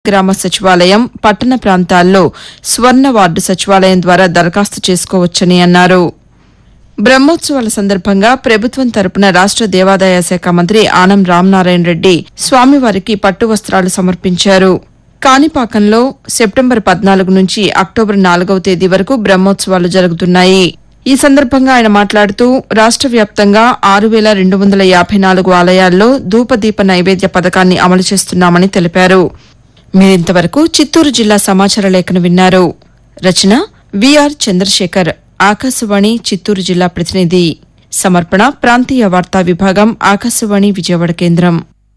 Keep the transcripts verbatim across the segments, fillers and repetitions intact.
గ్రామ సచివాలయం, పట్టణ ప్రాంతాల్లో స్వర్ణ వార్డు సచివాలయం ద్వారా దరఖాస్తు చేసుకోవచ్చని అన్నారు. బ్రహ్మోత్సవాల సందర్భంగా ప్రభుత్వం తరపున రాష్ట దేవాదాయ శాఖ మంత్రి ఆనం రామనారాయణ రెడ్డి స్వామివారికి పట్టు వస్త్రాలు సమర్పించారు. కాణిపాకంలో సెప్టెంబర్ పద్నాలుగు నుంచి అక్టోబర్ నాలుగవ తేదీ వరకు బ్రహ్మోత్సవాలు జరుగుతున్నాయి. ఈ సందర్భంగా ఆయన మాట్లాడుతూ రాష్ట వ్యాప్తంగా ఆరు వేల రెండు వందల యాభై నాలుగు ఆలయాల్లో ధూపదీప నైవేద్య పథకాన్ని అమలు చేస్తున్నామని తెలిపారు. మీరింతవరకు చిత్తూరు జిల్లా సమాచార లేఖను విన్నారు. రచన విఆర్ చంద్రశేఖర్, ఆకాశవాణి చిత్తూరు జిల్లా ప్రతినిధి. సమర్పణ ప్రాంతీయ వార్తా విభాగం, ఆకాశవాణి విజయవాడ కేంద్రం.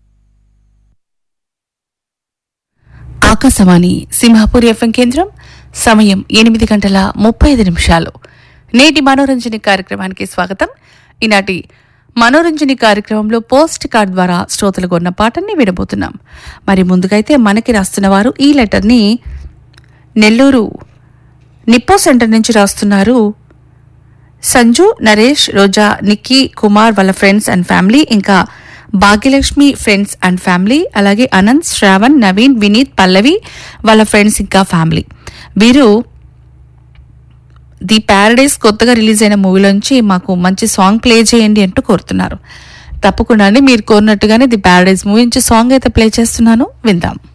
ఆకాశవాణి సింహాపూర్ ఎఫ్ఎం కేంద్రం. సమయం ఎనిమిది గంటల ముప్పై ఐదు నిమిషాలు. నేటి మనోరంజని కార్యక్రమానికి స్వాగతం. ఈనాటి మనోరంజని కార్యక్రమంలో పోస్ట్ కార్డ్ ద్వారా శ్రోతలు కొన్న పాటని వినబోతున్నాం. మరి ముందుకైతే మనకి రాస్తున్న వారు ఈ లెటర్ని నెల్లూరు నిప్పో సెంటర్ నుంచి రాస్తున్నారు. సంజు, నరేష్, రోజా, నిక్కీ, కుమార్ వాళ్ళ ఫ్రెండ్స్ అండ్ ఫ్యామిలీ, ఇంకా భాగ్యలక్ష్మి ఫ్రెండ్స్ అండ్ ఫ్యామిలీ, అలాగే అనంత్, శ్రావణ్, నవీన్, వినీత్, పల్లవి వాళ్ళ ఫ్రెండ్స్ ఇంకా ఫ్యామిలీ. వీరు ది ప్యారడైజ్ కొత్తగా రిలీజ్ అయిన మూవీలోంచి మాకు మంచి సాంగ్ ప్లే చేయండి అంటూ కోరుతున్నారు. తప్పకుండా మీరు కోరినట్టుగానే ది ప్యారడైజ్ మూవీ నుంచి సాంగ్ అయితే ప్లే చేస్తున్నాను, విందాం.